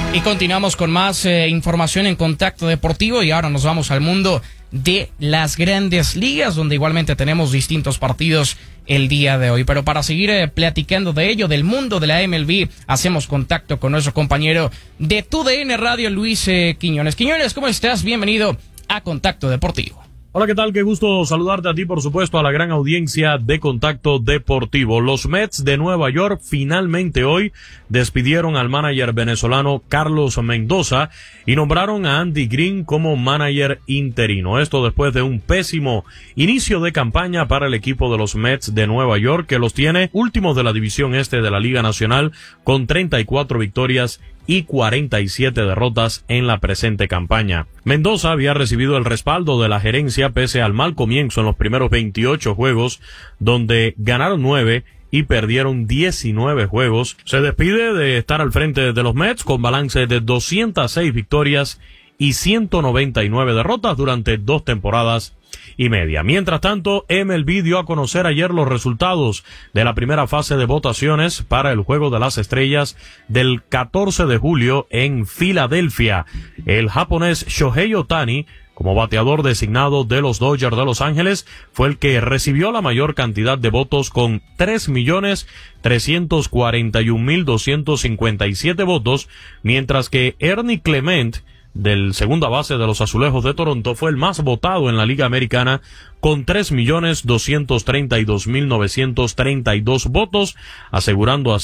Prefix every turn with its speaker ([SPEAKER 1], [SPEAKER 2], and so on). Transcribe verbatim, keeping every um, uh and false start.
[SPEAKER 1] Y continuamos con más eh, información en Contacto Deportivo y ahora nos vamos al mundo de las grandes ligas, donde igualmente tenemos distintos partidos el día de hoy. Pero para seguir eh, platicando de ello, del mundo de la M L B, hacemos contacto con nuestro compañero de T U D N Radio, Luis eh, Quiñones. Quiñones, ¿cómo estás? Bienvenido a Contacto Deportivo.
[SPEAKER 2] Hola, ¿qué tal? Qué gusto saludarte a ti, por supuesto, a la gran audiencia de Contacto Deportivo. Los Mets de Nueva York finalmente hoy despidieron al manager venezolano Carlos Mendoza y nombraron a Andy Green como manager interino. Esto después de un pésimo inicio de campaña para el equipo de los Mets de Nueva York, que los tiene últimos de la división este de la Liga Nacional con treinta y cuatro victorias y cuarenta y siete derrotas en la presente campaña. Mendoza había recibido el respaldo de la gerencia pese al mal comienzo en los primeros veintiocho juegos, donde ganaron nueve y perdieron diecinueve juegos. Se despide de estar al frente de los Mets con balance de doscientas seis victorias y ciento noventa y nueve derrotas durante dos temporadas y media. Mientras tanto, M L B dio a conocer ayer los resultados de la primera fase de votaciones para el Juego de las Estrellas del catorce de julio en Filadelfia. El japonés Shohei Ohtani, como bateador designado de los Dodgers de Los Ángeles, fue el que recibió la mayor cantidad de votos con tres millones trescientos cuarenta y un mil doscientos cincuenta y siete votos, mientras que Ernie Clement, del segunda base de los Azulejos de Toronto, fue el más votado en la Liga Americana con tres millones doscientos treinta y dos mil novecientos treinta y dos votos, asegurando así